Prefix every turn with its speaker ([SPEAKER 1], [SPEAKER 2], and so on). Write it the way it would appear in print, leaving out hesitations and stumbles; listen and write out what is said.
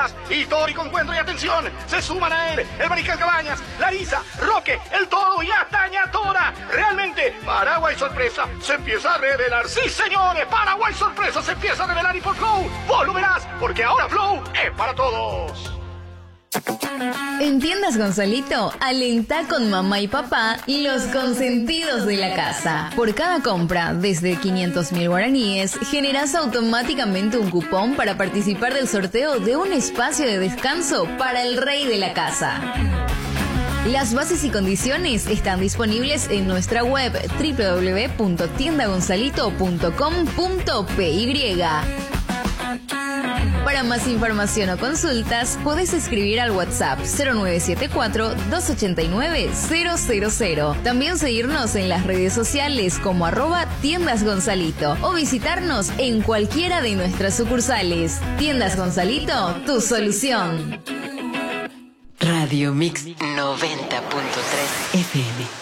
[SPEAKER 1] más. Histórico encuentro y atención. Se suman a él el Mariscal Cabañas, Larisa, Roque, el Toro y la Tañatora. Realmente, Paraguay Sorpresa se empieza a revelar. ¡Sí, señores! Paraguay Sorpresa se empieza a revelar y por Flow, vos lo verás, porque ahora Flow es para todos.
[SPEAKER 2] En Tiendas Gonzalito, alentá con mamá y papá los consentidos de la casa. Por cada compra desde 500.000 guaraníes, generás automáticamente un cupón para participar del sorteo de un espacio de descanso para el rey de la casa. Las bases y condiciones están disponibles en nuestra web www.tiendagonzalito.com.py. Para más información o consultas, podés escribir al WhatsApp 0974-289-000. También seguirnos en las redes sociales como @tiendasgonzalito o visitarnos en cualquiera de nuestras sucursales. Tiendas Gonzalito, tu solución.
[SPEAKER 3] Radio Mix 90.3 FM.